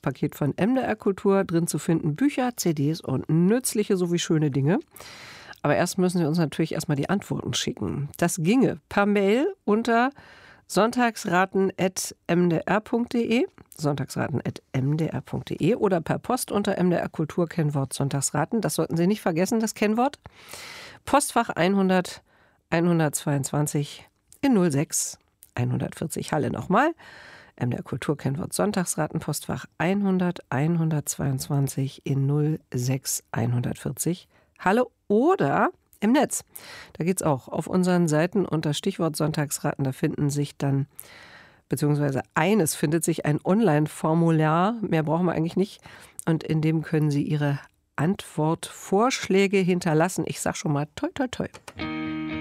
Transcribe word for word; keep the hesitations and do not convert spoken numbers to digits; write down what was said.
Sonntagspaket von M D R Kultur. Drin zu finden Bücher, C Ds und nützliche sowie schöne Dinge. Aber erst müssen Sie uns natürlich erstmal die Antworten schicken. Das ginge per Mail unter sonntagsraten at m d r punkt d e, sonntagsraten at m d r punkt d e oder per Post unter M D R Kultur Kennwort Sonntagsraten. Das sollten Sie nicht vergessen, das Kennwort. Postfach hundert hundertzweiundzwanzig in null sechs hundertvierzig Halle nochmal. M D R Kultur Kennwort Sonntagsraten, Postfach hundert hundertzweiundzwanzig in null sechs hundertvierzig Halle oder im Netz. Da geht's auch auf unseren Seiten unter Stichwort Sonntagsraten. Da finden sich dann, beziehungsweise eines findet sich ein Online-Formular, mehr brauchen wir eigentlich nicht. Und in dem können Sie Ihre Antwortvorschläge hinterlassen. Ich sag schon mal toi toi toi.